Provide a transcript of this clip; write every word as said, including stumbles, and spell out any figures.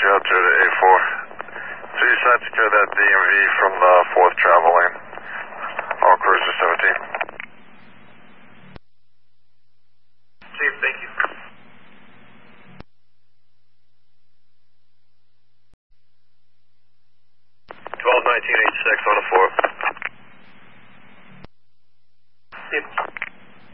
out to the A four. So you side secure that D M V from the fourth travel lane. All cruiser seventeen. Chief, thank you. twelve nineteen eighty-six on the four.